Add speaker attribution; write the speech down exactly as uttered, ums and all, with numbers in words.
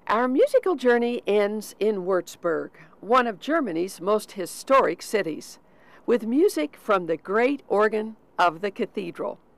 Speaker 1: Our musical journey ends in Würzburg, one of Germany's most historic cities, with music from the great organ of the cathedral.